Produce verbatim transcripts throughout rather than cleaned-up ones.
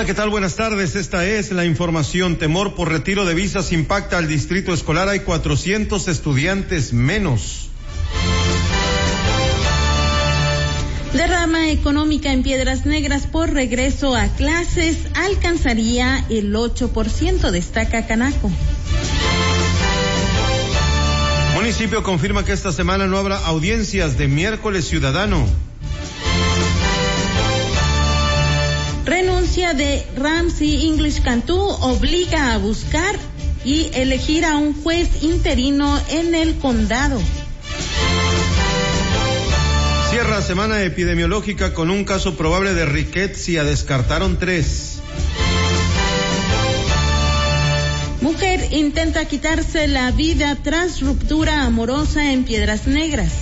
Hola, ¿qué tal? Buenas tardes. Esta es la información. Temor por retiro de visas impacta al distrito escolar. Hay cuatrocientos estudiantes menos. Derrama económica en Piedras Negras por regreso a clases alcanzaría el ocho por ciento, destaca Canaco. Municipio confirma que esta semana no habrá audiencias de miércoles ciudadano. Renuncia de Ramsey English Cantú obliga a buscar y elegir a un juez interino en el condado. Cierra semana epidemiológica con un caso probable de rickettsia, descartaron tres. Mujer intenta quitarse la vida tras ruptura amorosa en Piedras Negras.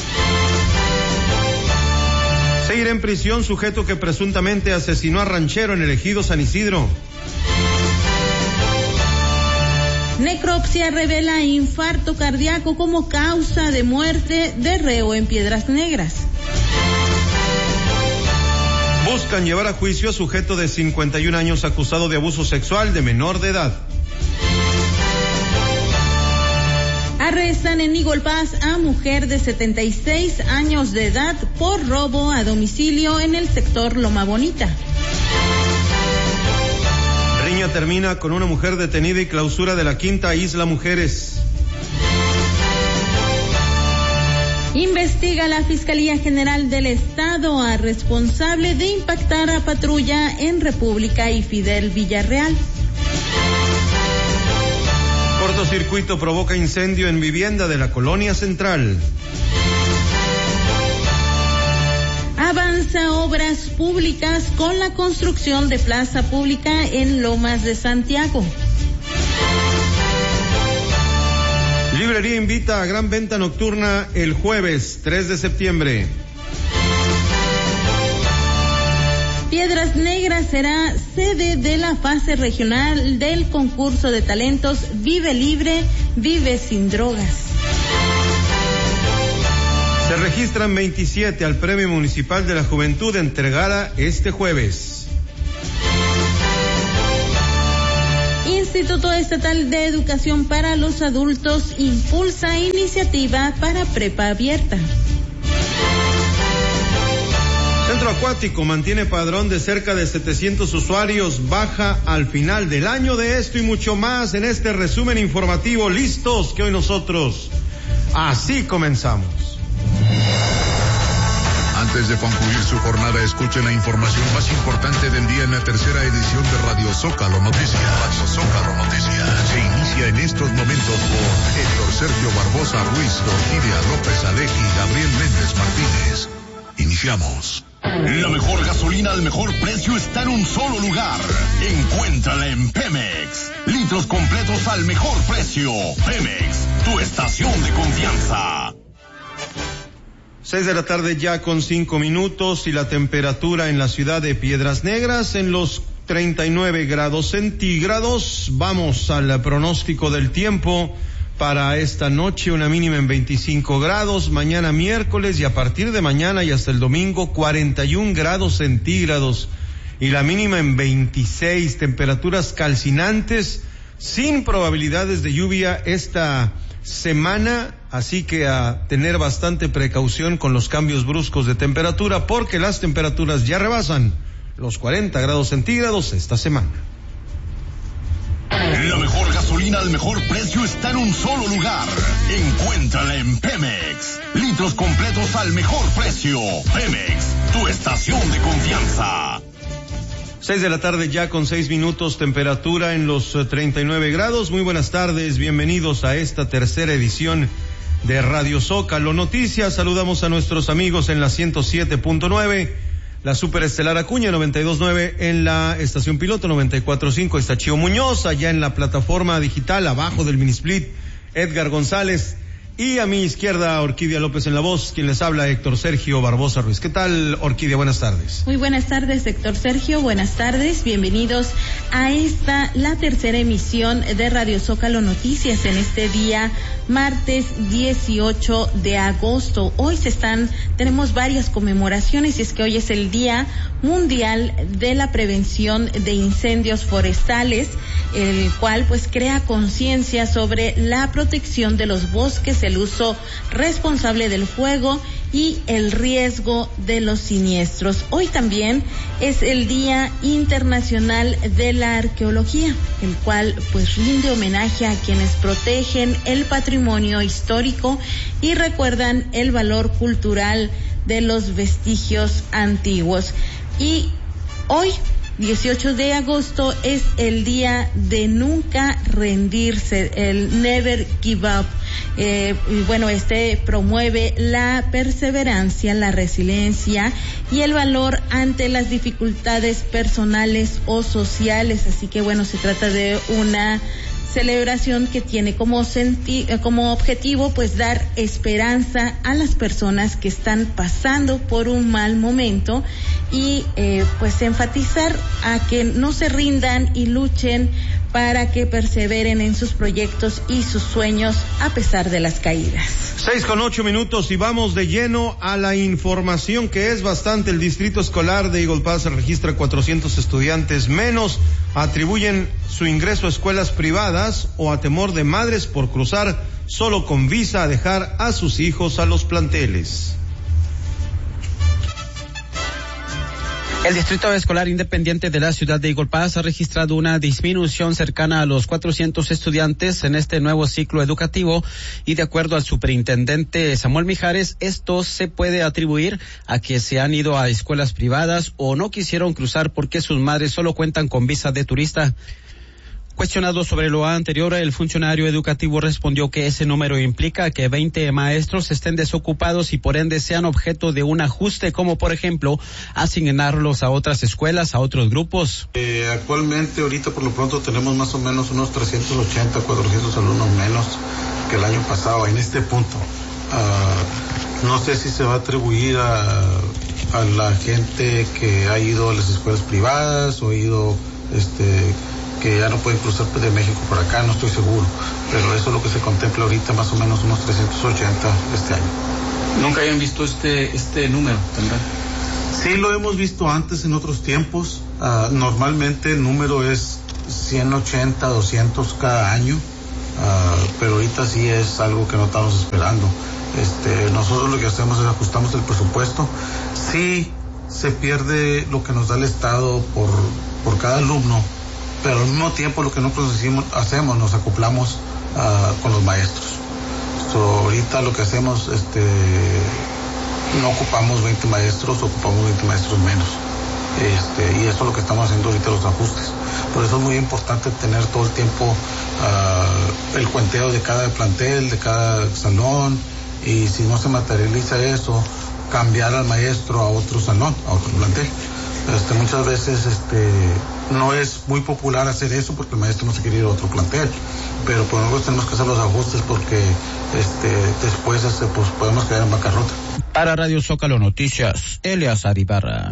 Seguirá en prisión sujeto que presuntamente asesinó a ranchero en el ejido San Isidro. Necropsia revela infarto cardíaco como causa de muerte de reo en Piedras Negras. Buscan llevar a juicio a sujeto de cincuenta y un años acusado de abuso sexual de menor de edad. Arrestan en Eagle Pass a mujer de setenta y seis años de edad por robo a domicilio en el sector Loma Bonita. Riña termina con una mujer detenida y clausura de la quinta Isla Mujeres. Investiga la Fiscalía General del Estado a responsable de impactar a patrulla en República y Fidel Villarreal. Cortocircuito provoca incendio en vivienda de la Colonia Central. Avanza obras públicas con la construcción de plaza pública en Lomas de Santiago. Librería invita a gran venta nocturna el jueves tres de septiembre. Piedras Negras será sede de la fase regional del concurso de talentos Vive Libre, Vive Sin Drogas. Se registran veintisiete al Premio Municipal de la Juventud entregada este jueves. Instituto Estatal de Educación para los Adultos impulsa iniciativa para prepa abierta. Centro Acuático mantiene padrón de cerca de setecientos usuarios, baja al final del año. De esto y mucho más en este resumen informativo. Listos, que hoy nosotros así comenzamos. Antes de concluir su jornada, escuchen la información más importante del día en la tercera edición de Radio Zócalo Noticias. Radio Zócalo Noticias se inicia en estos momentos por Héctor Sergio Barbosa Ruiz, Orquídea López Alec y Gabriel Méndez Martínez. Iniciamos. La mejor gasolina al mejor precio está en un solo lugar. Encuéntrala en Pemex. Litros completos al mejor precio. Pemex, tu estación de confianza. Seis de la tarde ya con cinco minutos y la temperatura en la ciudad de Piedras Negras en los treinta y nueve grados centígrados. Vamos al pronóstico del tiempo para esta noche, una mínima en veinticinco grados, mañana miércoles y a partir de mañana y hasta el domingo cuarenta y un grados centígrados y la mínima en veintiséis, temperaturas calcinantes sin probabilidades de lluvia esta semana, así que a tener bastante precaución con los cambios bruscos de temperatura porque las temperaturas ya rebasan los cuarenta grados centígrados esta semana. La mejor gasolina al mejor precio está en un solo lugar. Encuéntrala en Pemex. Litros completos al mejor precio. Pemex, tu estación de confianza. Seis de la tarde ya con seis minutos, temperatura en los treinta y nueve grados. Muy buenas tardes, bienvenidos a esta tercera edición de Radio Zócalo Noticias. Saludamos a nuestros amigos en la ciento siete punto nueve, la Superestelar Acuña noventa y dos punto nueve, en la estación piloto noventa y cuatro punto cinco, está Chío Muñoz, allá en la plataforma digital, abajo del minisplit, Edgar González, y a mi izquierda, Orquídea López en la voz, quien les habla, Héctor Sergio Barbosa Ruiz. ¿Qué tal, Orquídea? Buenas tardes. Muy buenas tardes, Héctor Sergio, buenas tardes, bienvenidos a esta, la tercera emisión de Radio Zócalo Noticias en este día, martes dieciocho de agosto. Hoy se están, tenemos varias conmemoraciones y es que hoy es el Día Mundial de la Prevención de Incendios Forestales, el cual pues crea conciencia sobre la protección de los bosques, el uso responsable del fuego y el riesgo de los siniestros. Hoy también es el Día Internacional de la Arqueología, el cual pues rinde homenaje a quienes protegen el patrimonio histórico y recuerdan el valor cultural de los vestigios antiguos. Y hoy, dieciocho de agosto, es el día de nunca rendirse, el Never Give Up. Eh, y bueno, este promueve la perseverancia, la resiliencia y el valor ante las dificultades personales o sociales. Así que bueno, se trata de una celebración que tiene como senti- como objetivo pues dar esperanza a las personas que están pasando por un mal momento y eh, pues enfatizar a que no se rindan y luchen para que perseveren en sus proyectos y sus sueños a pesar de las caídas. Seis con ocho minutos y vamos de lleno a la información que es bastante. El distrito escolar de Eagle Pass registra cuatrocientos estudiantes menos. Atribuyen su ingreso a escuelas privadas o a temor de madres por cruzar solo con visa a dejar a sus hijos a los planteles. El Distrito Escolar Independiente de la ciudad de Eagle Pass ha registrado una disminución cercana a los cuatrocientos estudiantes en este nuevo ciclo educativo y de acuerdo al superintendente Samuel Mijares, esto se puede atribuir a que se han ido a escuelas privadas o no quisieron cruzar porque sus madres solo cuentan con visa de turista. Cuestionado sobre lo anterior, el funcionario educativo respondió que ese número implica que veinte maestros estén desocupados y por ende sean objeto de un ajuste, como por ejemplo asignarlos a otras escuelas, a otros grupos. Eh, actualmente, ahorita por lo pronto tenemos más o menos unos trescientos ochenta, cuatrocientos alumnos menos que el año pasado en este punto. Uh, no sé si se va a atribuir a, a la gente que ha ido a las escuelas privadas o ha ido este que ya no pueden cruzar de México por acá, no estoy seguro, pero eso es lo que se contempla ahorita, más o menos unos trescientos ochenta este año. ¿Nunca habían visto este este número, tendrán? Sí, lo hemos visto antes en otros tiempos. Uh, normalmente el número es ciento ochenta, doscientos cada año, uh, pero ahorita sí es algo que no estamos esperando. Este, nosotros lo que hacemos es ajustamos el presupuesto. Sí se pierde lo que nos da el Estado por, por cada alumno, pero al mismo tiempo lo que nosotros hicimos, hacemos, nos acoplamos uh, con los maestros. So, ahorita lo que hacemos, este, no ocupamos veinte maestros, ocupamos veinte maestros menos. Este, y eso es lo que estamos haciendo ahorita, los ajustes. Por eso es muy importante tener todo el tiempo uh, el cuenteo de cada plantel, de cada salón, y si no se materializa eso, cambiar al maestro a otro salón, a otro plantel. Este, muchas veces este, no es muy popular hacer eso porque el maestro no se quiere ir a otro plantel, pero por nosotros tenemos que hacer los ajustes porque este, después este, pues, podemos quedar en bancarrota. Para Radio Zócalo Noticias, Eleazar Ibarra.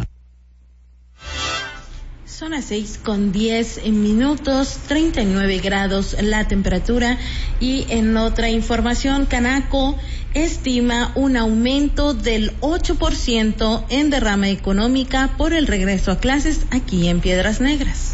Son las seis con diez minutos, treinta y nueve grados la temperatura. Y en otra información, Canaco estima un aumento del ocho por ciento en derrama económica por el regreso a clases aquí en Piedras Negras.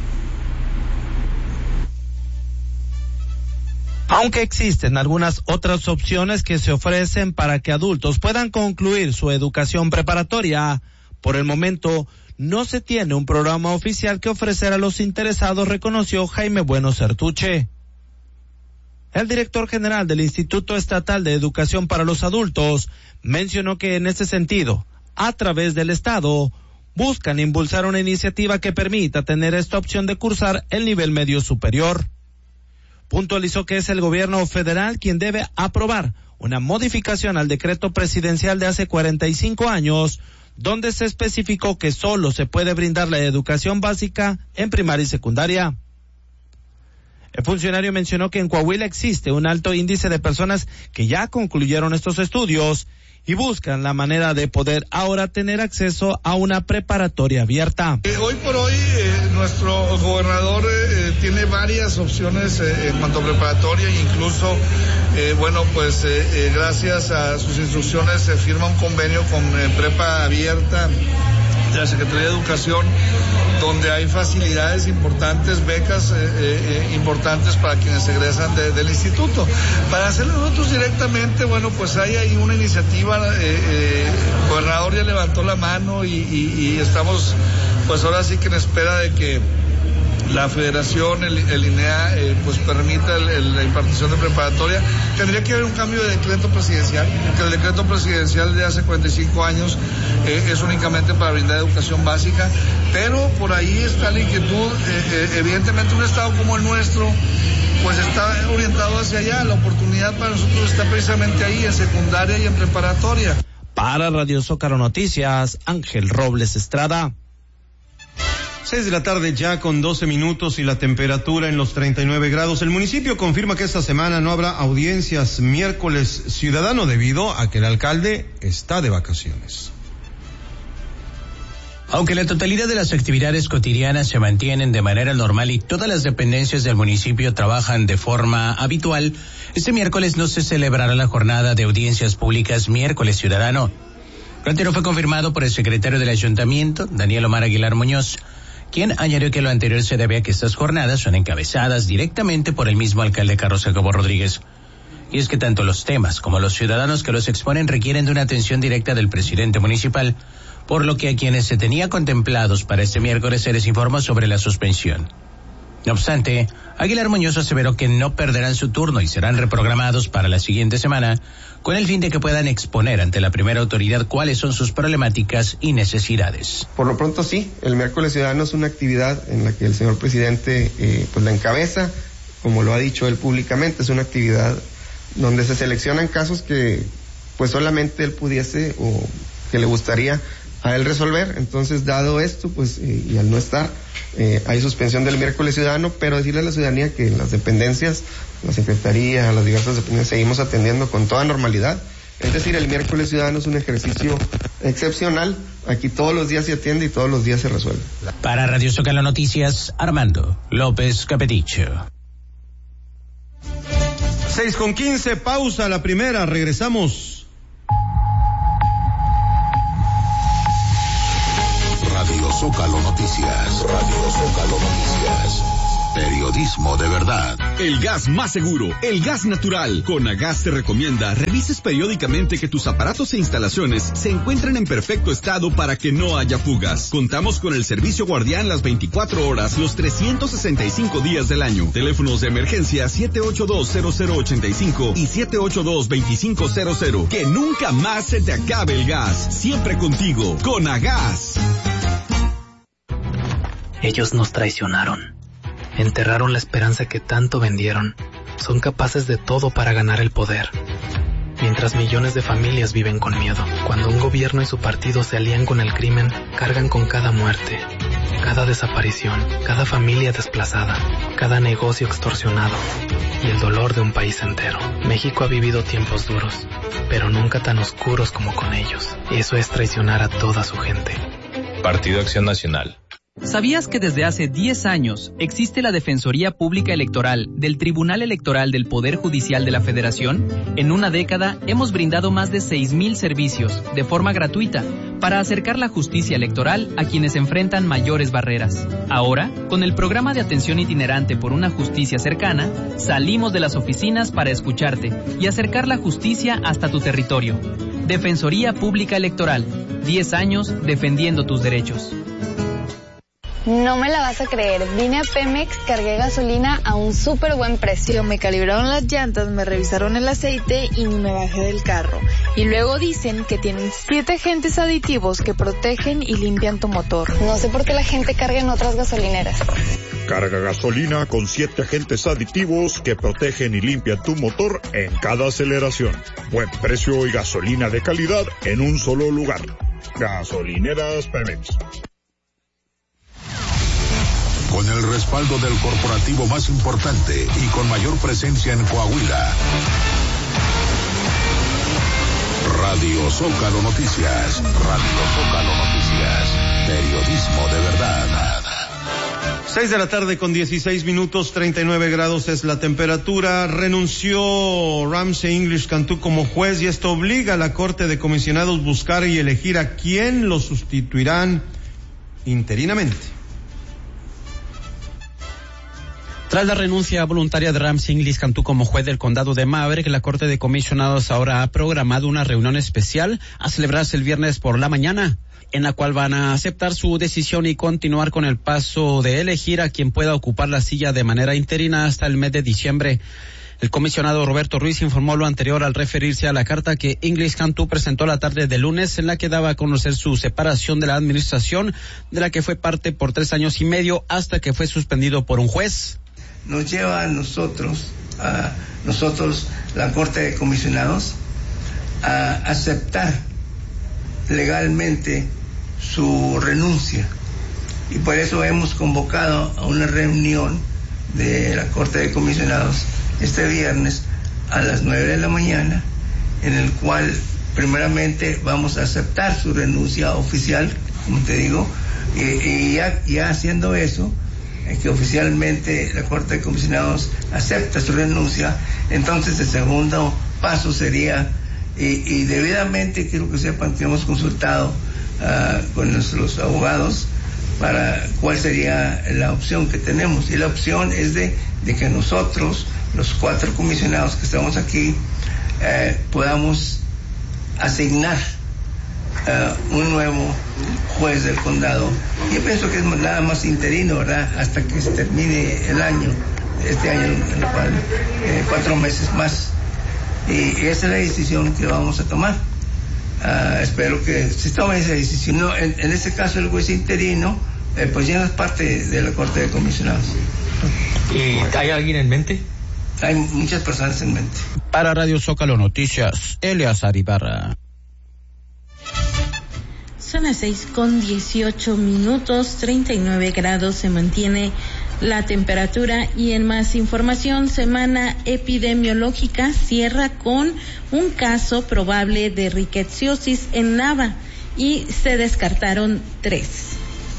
Aunque existen algunas otras opciones que se ofrecen para que adultos puedan concluir su educación preparatoria, por el momento no se tiene un programa oficial que ofrecer a los interesados, reconoció Jaime Bueno Certuche. El director general del Instituto Estatal de Educación para los Adultos mencionó que en ese sentido, a través del Estado, buscan impulsar una iniciativa que permita tener esta opción de cursar el nivel medio superior. Puntualizó que es el gobierno federal quien debe aprobar una modificación al decreto presidencial de hace cuarenta y cinco años, donde se especificó que solo se puede brindar la educación básica en primaria y secundaria. El funcionario mencionó que en Coahuila existe un alto índice de personas que ya concluyeron estos estudios y buscan la manera de poder ahora tener acceso a una preparatoria abierta. Eh, hoy por hoy eh, nuestro gobernador eh, tiene varias opciones eh, en cuanto a preparatoria e incluso, eh, bueno, pues eh, eh, gracias a sus instrucciones se firma un convenio con eh, Prepa Abierta de la Secretaría de Educación, donde hay facilidades importantes, becas eh, eh, importantes para quienes egresan de, del instituto. Para hacerlo nosotros directamente, bueno, pues hay ahí una iniciativa, eh, eh, el gobernador ya levantó la mano y, y, y estamos, pues ahora sí que en espera de que la federación, el, el I N E A, eh, pues permita el, el, la impartición de preparatoria. Tendría que haber un cambio de decreto presidencial, porque el decreto presidencial de hace cuarenta y cinco años eh, es únicamente para brindar educación básica, pero por ahí está la inquietud. Eh, eh, evidentemente un estado como el nuestro pues está orientado hacia allá. La oportunidad para nosotros está precisamente ahí, en secundaria y en preparatoria. Para Radio Zócalo Noticias, Ángel Robles Estrada. Seis de la tarde ya con doce minutos y la temperatura en los treinta y nueve grados. El municipio confirma que esta semana no habrá audiencias miércoles ciudadano debido a que el alcalde está de vacaciones. Aunque la totalidad de las actividades cotidianas se mantienen de manera normal y todas las dependencias del municipio trabajan de forma habitual, este miércoles no se celebrará la jornada de audiencias públicas miércoles ciudadano. Lo anterior fue confirmado por el secretario del ayuntamiento, Daniel Omar Aguilar Muñoz, quien añadió que lo anterior se debe a que estas jornadas son encabezadas directamente por el mismo alcalde Carlos Jacobo Rodríguez. Y es que tanto los temas como los ciudadanos que los exponen requieren de una atención directa del presidente municipal, por lo que a quienes se tenía contemplados para este miércoles se les informó sobre la suspensión. No obstante, Aguilar Muñoz aseveró que no perderán su turno y serán reprogramados para la siguiente semana, con el fin de que puedan exponer ante la primera autoridad cuáles son sus problemáticas y necesidades. Por lo pronto sí, el miércoles ciudadano es una actividad en la que el señor presidente eh, pues la encabeza, como lo ha dicho él públicamente, es una actividad donde se seleccionan casos que pues solamente él pudiese o que le gustaría a él resolver. Entonces, dado esto, pues, eh, y al no estar, eh, hay suspensión del miércoles ciudadano, pero decirle a la ciudadanía que en las dependencias, la secretaría, las diversas dependencias, seguimos atendiendo con toda normalidad. Es decir, el miércoles ciudadano es un ejercicio excepcional. Aquí todos los días se atiende y todos los días se resuelve. Para Radio Zócalo Noticias, Armando López Capeticho. Seis con quince, pausa la primera, regresamos. Radio Zócalo Noticias. Radio Zócalo Noticias. Periodismo de verdad. El gas más seguro, el gas natural. Conagas te recomienda revises periódicamente que tus aparatos e instalaciones se encuentren en perfecto estado para que no haya fugas. Contamos con el servicio guardián las veinticuatro horas, los trescientos sesenta y cinco días del año. Teléfonos de emergencia siete ocho dos cero cero ocho cinco y siete ocho dos dos cinco cero cero. Que nunca más se te acabe el gas. Siempre contigo. Conagas. Ellos nos traicionaron. Enterraron la esperanza que tanto vendieron. Son capaces de todo para ganar el poder. Mientras millones de familias viven con miedo. Cuando un gobierno y su partido se alían con el crimen, cargan con cada muerte, cada desaparición, cada familia desplazada, cada negocio extorsionado y el dolor de un país entero. México ha vivido tiempos duros, pero nunca tan oscuros como con ellos. Eso es traicionar a toda su gente. Partido Acción Nacional. ¿Sabías que desde hace diez años existe la Defensoría Pública Electoral del Tribunal Electoral del Poder Judicial de la Federación? En una década hemos brindado más de seis mil servicios de forma gratuita para acercar la justicia electoral a quienes enfrentan mayores barreras. Ahora, con el programa de atención itinerante por una justicia cercana, salimos de las oficinas para escucharte y acercar la justicia hasta tu territorio. Defensoría Pública Electoral, diez años defendiendo tus derechos. No me la vas a creer, vine a Pemex, cargué gasolina a un súper buen precio. Me calibraron las llantas, me revisaron el aceite y ni me bajé del carro. Y luego dicen que tienen siete agentes aditivos que protegen y limpian tu motor. No sé por qué la gente carga en otras gasolineras. Carga gasolina con siete agentes aditivos que protegen y limpian tu motor en cada aceleración. Buen precio y gasolina de calidad en un solo lugar. Gasolineras Pemex. Con el respaldo del corporativo más importante y con mayor presencia en Coahuila. Radio Zócalo Noticias. Radio Zócalo Noticias. Periodismo de verdad. Seis de la tarde con dieciséis minutos, treinta y nueve grados es la temperatura. Renunció Ramsey English Cantú como juez y esto obliga a la Corte de Comisionados buscar y elegir a quién lo sustituirán interinamente. Tras la renuncia voluntaria de Ramsey Inglis Cantú como juez del condado de Maverick, la Corte de Comisionados ahora ha programado una reunión especial a celebrarse el viernes por la mañana, en la cual van a aceptar su decisión y continuar con el paso de elegir a quien pueda ocupar la silla de manera interina hasta el mes de diciembre. El comisionado Roberto Ruiz informó lo anterior al referirse a la carta que Inglis Cantú presentó la tarde de lunes, en la que daba a conocer su separación de la administración, de la que fue parte por tres años y medio hasta que fue suspendido por un juez. Nos lleva a nosotros, a nosotros, la Corte de Comisionados, a aceptar legalmente su renuncia. Y por eso hemos convocado a una reunión de la Corte de Comisionados este viernes a las nueve de la mañana, en el cual primeramente vamos a aceptar su renuncia oficial, como te digo, y, y ya, ya haciendo eso, que oficialmente la Corte de Comisionados acepta su renuncia, entonces el segundo paso sería, y, y debidamente quiero que sepan que hemos consultado uh, con nuestros abogados para cuál sería la opción que tenemos, y la opción es de, de que nosotros, los cuatro comisionados que estamos aquí, eh, podamos asignar Uh, un nuevo juez del condado. Yo pienso que es nada más interino, ¿verdad? Hasta que se termine el año, este año, en lo cual, eh, cuatro meses más. Y, y esa es la decisión que vamos a tomar. Uh, espero que se tome esa decisión. No, en, en este caso el juez interino, eh, pues ya no es parte de la Corte de Comisionados. ¿Y hay alguien en mente? Hay muchas personas en mente. Para Radio Zócalo Noticias, Eleazar Ibarra. Son las seis con dieciocho minutos, treinta y nueve grados se mantiene la temperatura. Y en más información, semana epidemiológica cierra con un caso probable de rickettsiosis en Nava y se descartaron tres.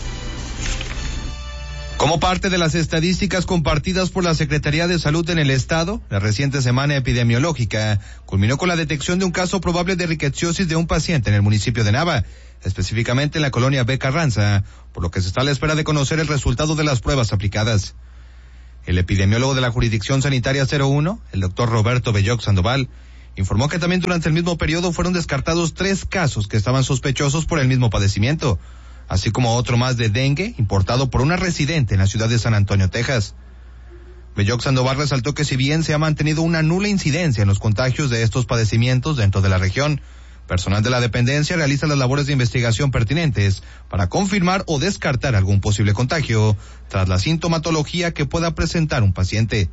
Como parte de las estadísticas compartidas por la Secretaría de Salud en el Estado, la reciente semana epidemiológica culminó con la detección de un caso probable de rickettsiosis de un paciente en el municipio de Nava, específicamente en la colonia B. Carranza, por lo que se está a la espera de conocer el resultado de las pruebas aplicadas. El epidemiólogo de la jurisdicción sanitaria cero uno, el doctor Roberto Belloc Sandoval, informó que también durante el mismo periodo fueron descartados tres casos que estaban sospechosos por el mismo padecimiento, así como otro más de dengue importado por una residente en la ciudad de San Antonio, Texas. Belloc Sandoval resaltó que si bien se ha mantenido una nula incidencia en los contagios de estos padecimientos dentro de la región, personal de la dependencia realiza las labores de investigación pertinentes para confirmar o descartar algún posible contagio tras la sintomatología que pueda presentar un paciente.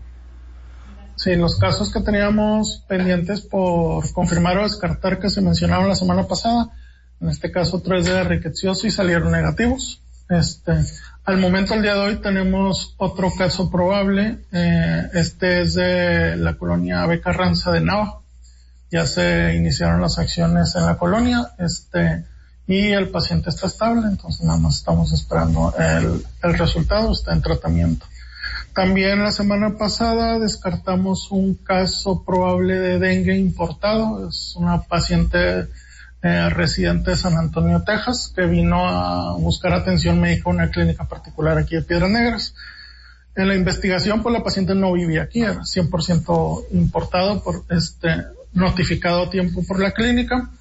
Sí, los casos que teníamos pendientes por confirmar o descartar que se mencionaron la semana pasada, en este caso tres de rickettsiosis salieron negativos. Este, al momento, el día de hoy, tenemos otro caso probable, eh, este es de la colonia B. Carranza de Nava. Ya se iniciaron las acciones en la colonia, este, y el paciente está estable, entonces nada más estamos esperando el, el resultado, está en tratamiento. También la semana pasada descartamos un caso probable de dengue importado, es una paciente eh, residente de San Antonio, Texas, que vino a buscar atención médica en una clínica particular aquí de Piedras Negras. En la investigación, pues la paciente no vivía aquí, era cien por ciento importado por este, notificado a tiempo por la clínica.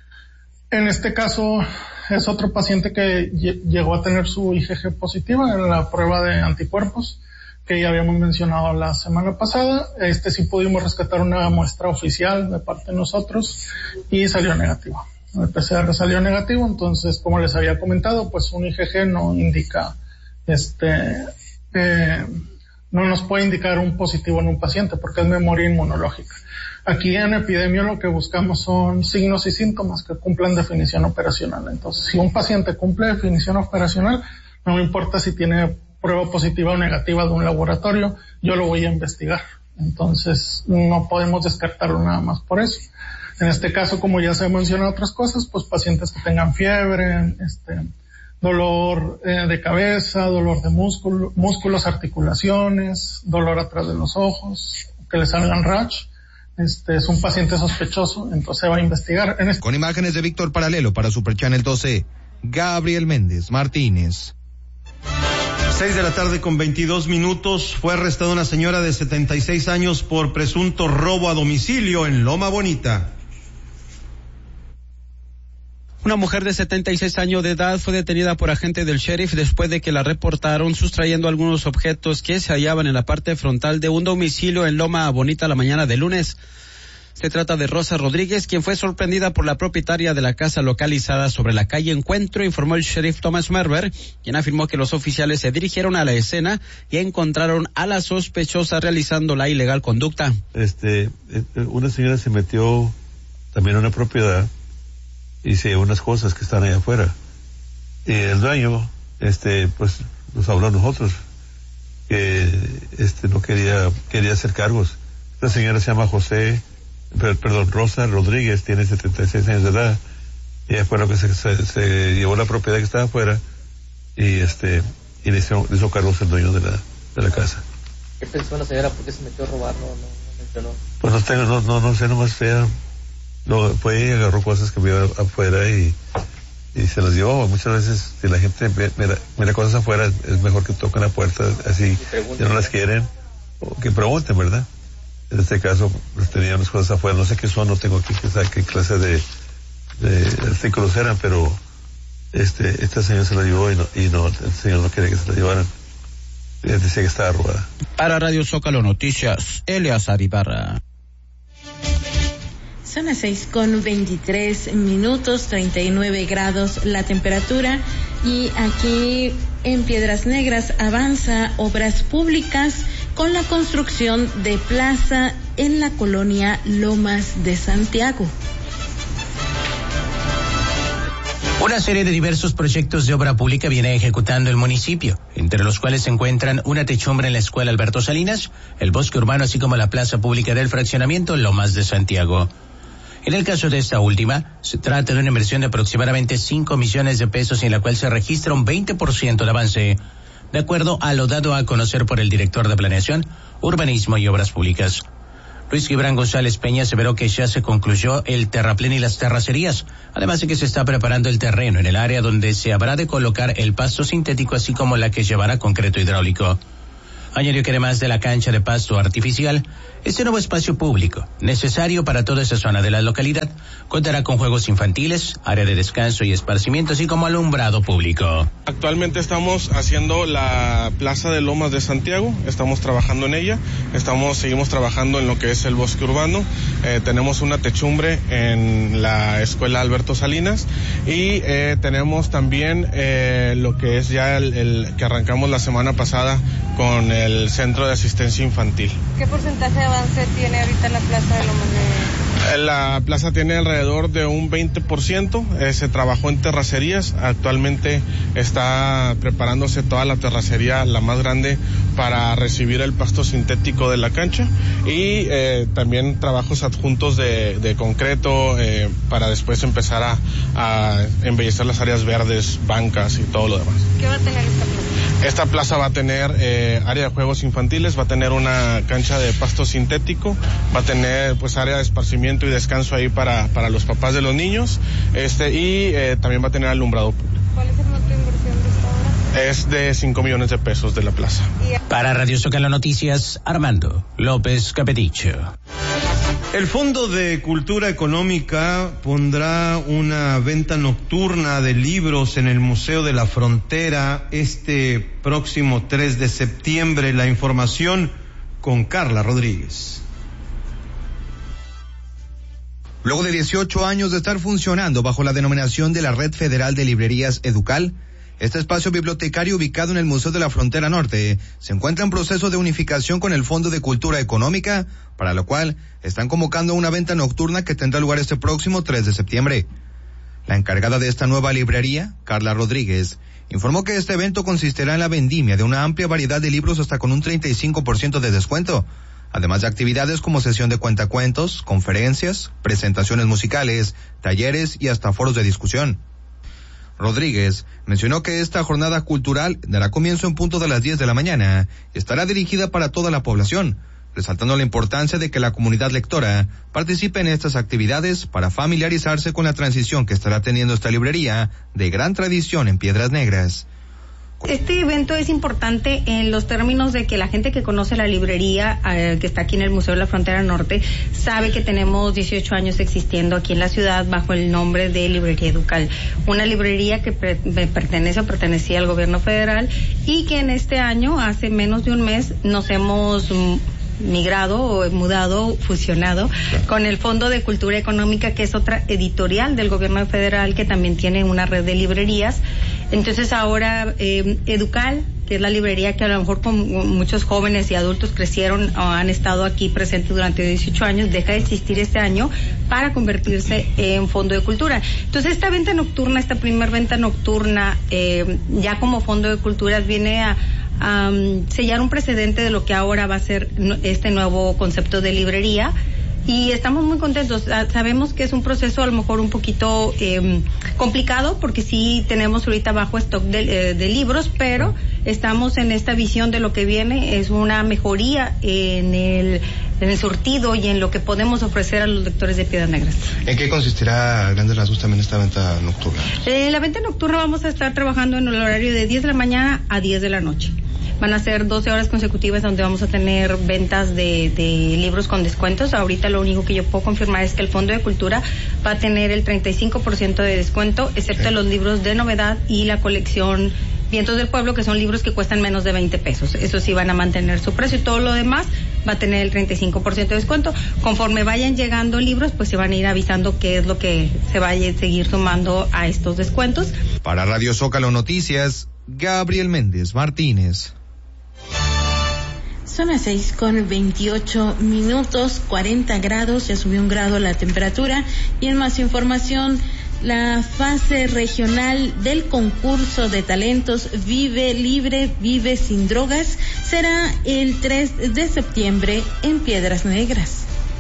En este caso es otro paciente que llegó a tener su I G G positiva en la prueba de anticuerpos que ya habíamos mencionado la semana pasada. Este sí pudimos rescatar una muestra oficial de parte de nosotros y salió negativo. El P C R salió negativo, entonces, como les había comentado, pues un I G G no indica, este, eh, no nos puede indicar un positivo en un paciente porque es memoria inmunológica. Aquí en epidemia lo que buscamos son signos y síntomas que cumplan definición operacional. Entonces, si un paciente cumple definición operacional, no me importa si tiene prueba positiva o negativa de un laboratorio, yo lo voy a investigar. Entonces, no podemos descartarlo nada más por eso. En este caso, como ya se mencionan otras cosas, pues pacientes que tengan fiebre, este, dolor eh, de cabeza, dolor de músculo, músculos, articulaciones, dolor atrás de los ojos, que le salgan rash. Este es un paciente sospechoso, entonces se va a investigar. En este... Con imágenes de Víctor Paralelo para Super Channel doce, Gabriel Méndez Martínez. Seis de la tarde con veintidós minutos. Fue arrestada una señora de setenta y seis años por presunto robo a domicilio en Loma Bonita. Una mujer de setenta y seis años de edad fue detenida por agentes del sheriff después de que la reportaron sustrayendo algunos objetos que se hallaban en la parte frontal de un domicilio en Loma Bonita la mañana de lunes. Se trata de Rosa Rodríguez, quien fue sorprendida por la propietaria de la casa localizada sobre la calle Encuentro, informó el sheriff Thomas Merber, quien afirmó que los oficiales se dirigieron a la escena y encontraron a la sospechosa realizando la ilegal conducta. Este, una señora se metió también a una propiedad y se llevó unas cosas que están allá afuera. Y el dueño, este, pues, nos habló a nosotros que, este, no quería, quería hacer cargos. La señora se llama José, per, perdón, Rosa Rodríguez, tiene setenta y seis años de edad. Y ella fue lo que se, se, se llevó la propiedad que estaba afuera y, este, y le hizo, le hizo cargos el dueño de la, de la casa. ¿Qué pensó la señora? ¿Por qué se metió a robar? No, no, no mencionó. Pues no tengo, no, no, no sé, nomás fea. No, fue y agarró cosas que había afuera y, y se las llevó. Muchas veces, si la gente mira, mira cosas afuera, es mejor que toquen la puerta, así ya no las quieren, o que pregunten, ¿verdad? En este caso, pues tenía unas cosas afuera, no sé qué son, no tengo aquí que saber qué clase de, de artículos eran, pero este, esta señora se la llevó y no, y no, el señor no quería que se la llevaran. Ella decía que estaba robada. Para Radio Zócalo Noticias, Eleazar Ibarra. Son las seis con veintitrés minutos, treinta y nueve grados la temperatura, y aquí en Piedras Negras avanza obras públicas con la construcción de plaza en la colonia Lomas de Santiago. Una serie de diversos proyectos de obra pública viene ejecutando el municipio, entre los cuales se encuentran una techumbre en la escuela Alberto Salinas, el bosque urbano, así como la plaza pública del fraccionamiento Lomas de Santiago. En el caso de esta última, se trata de una inversión de aproximadamente cinco millones de pesos en la cual se registra un veinte por ciento de avance, de acuerdo a lo dado a conocer por el director de Planeación, Urbanismo y Obras Públicas. Luis Gibran González Peña aseveró que ya se concluyó el terraplén y las terracerías, además de que se está preparando el terreno en el área donde se habrá de colocar el pasto sintético, así como la que llevará concreto hidráulico. Añadió que además de la cancha de pasto artificial, este nuevo espacio público, necesario para toda esa zona de la localidad, contará con juegos infantiles, área de descanso y esparcimiento, así como alumbrado público. Actualmente estamos haciendo la plaza de Lomas de Santiago, estamos trabajando en ella, estamos, seguimos trabajando en lo que es el bosque urbano, eh, tenemos una techumbre en la escuela Alberto Salinas y eh, tenemos también eh, lo que es ya el, el que arrancamos la semana pasada con el centro de asistencia infantil. ¿Qué porcentaje de avance tiene ahorita la plaza de Lomas de...? La plaza tiene alrededor de un veinte por ciento, eh, se trabajó en terracerías, actualmente está preparándose toda la terracería, la más grande, para recibir el pasto sintético de la cancha y eh, también trabajos adjuntos de, de concreto eh, para después empezar a, a embellecer las áreas verdes, bancas y todo lo demás. ¿Qué va a tener esta plaza? Esta plaza va a tener eh, área de juegos infantiles, va a tener una cancha de pasto sintético, va a tener pues área de esparcimiento y descanso ahí para, para los papás de los niños, este y eh, también va a tener alumbrado público. ¿Cuál es el monto de inversión de esta obra? Es de cinco millones de pesos de la plaza. Para Radio Zócalo Noticias, Armando López Capeticho. El Fondo de Cultura Económica pondrá una venta nocturna de libros en el Museo de la Frontera este próximo tres de septiembre. La información con Carla Rodríguez. Luego de dieciocho años de estar funcionando bajo la denominación de la Red Federal de Librerías Educal, este espacio bibliotecario ubicado en el Museo de la Frontera Norte se encuentra en proceso de unificación con el Fondo de Cultura Económica, para lo cual están convocando una venta nocturna que tendrá lugar este próximo tres de septiembre. La encargada de esta nueva librería, Carla Rodríguez, informó que este evento consistirá en la vendimia de una amplia variedad de libros hasta con un treinta y cinco por ciento de descuento, además de actividades como sesión de cuentacuentos, conferencias, presentaciones musicales, talleres y hasta foros de discusión. Rodríguez mencionó que esta jornada cultural dará comienzo en punto de las diez de la mañana y estará dirigida para toda la población, resaltando la importancia de que la comunidad lectora participe en estas actividades para familiarizarse con la transición que estará teniendo esta librería de gran tradición en Piedras Negras. Este evento es importante en los términos de que la gente que conoce la librería eh, que está aquí en el Museo de la Frontera Norte sabe que tenemos dieciocho años existiendo aquí en la ciudad bajo el nombre de Librería Educal, una librería que pre- pertenece o pertenecía al gobierno federal y que en este año, hace menos de un mes, nos hemos mm, migrado o mudado, fusionado con el Fondo de Cultura Económica, que es otra editorial del gobierno federal que también tiene una red de librerías. Entonces ahora eh, Educal, que es la librería que a lo mejor con muchos jóvenes y adultos crecieron o han estado aquí presentes durante dieciocho años, deja de existir este año para convertirse en Fondo de Cultura. Entonces esta venta nocturna, esta primer venta nocturna, eh, ya como Fondo de Culturas viene a Um, sellar un precedente de lo que ahora va a ser este nuevo concepto de librería, y estamos muy contentos. Sabemos que es un proceso a lo mejor un poquito eh, complicado, porque sí tenemos ahorita bajo stock de, eh, de libros, pero estamos en esta visión de lo que viene, es una mejoría en el, en el surtido y en lo que podemos ofrecer a los lectores de Piedras Negras. ¿En qué consistirá a grandes rasgos también esta venta nocturna? En eh, la venta nocturna vamos a estar trabajando en el horario de diez de la mañana a diez de la noche. Van a ser doce horas consecutivas donde vamos a tener ventas de, de libros con descuentos. Ahorita lo único que yo puedo confirmar es que el Fondo de Cultura va a tener el treinta y cinco por ciento de descuento, excepto los libros de novedad y la colección Vientos del Pueblo, que son libros que cuestan menos de veinte pesos. Eso sí van a mantener su precio, y todo lo demás va a tener el treinta y cinco por ciento de descuento. Conforme vayan llegando libros, pues se van a ir avisando qué es lo que se vaya a seguir sumando a estos descuentos. Para Radio Zócalo Noticias, Gabriel Méndez Martínez. Son las seis con veintiocho minutos, cuarenta grados, ya subió un grado la temperatura. Y en más información, la fase regional del concurso de talentos Vive Libre, Vive Sin Drogas será el tres de septiembre en Piedras Negras.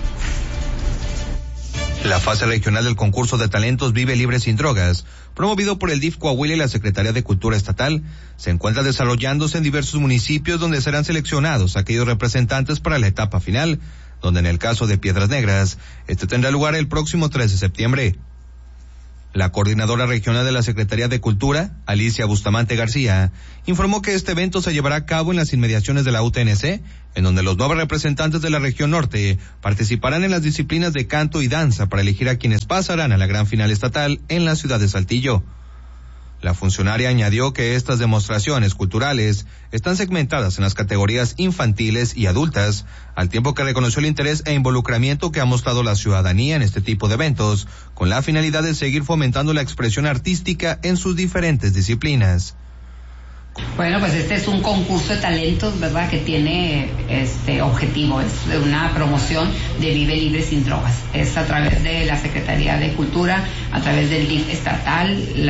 La fase regional del concurso de talentos Vive Libre Sin Drogas, promovido por el D I F Coahuila y la Secretaría de Cultura Estatal, se encuentra desarrollándose en diversos municipios donde serán seleccionados aquellos representantes para la etapa final, donde en el caso de Piedras Negras, este tendrá lugar el próximo tres de septiembre. La coordinadora regional de la Secretaría de Cultura, Alicia Bustamante García, informó que este evento se llevará a cabo en las inmediaciones de la U T N C, en donde los nueve representantes de la región norte participarán en las disciplinas de canto y danza para elegir a quienes pasarán a la gran final estatal en la ciudad de Saltillo. La funcionaria añadió que estas demostraciones culturales están segmentadas en las categorías infantiles y adultas, al tiempo que reconoció el interés e involucramiento que ha mostrado la ciudadanía en este tipo de eventos, con la finalidad de seguir fomentando la expresión artística en sus diferentes disciplinas. Bueno, pues este es un concurso de talentos, ¿verdad?, que tiene este objetivo, es una promoción de Vive Libre Sin Drogas. Es a través de la Secretaría de Cultura, a través del D I F estatal,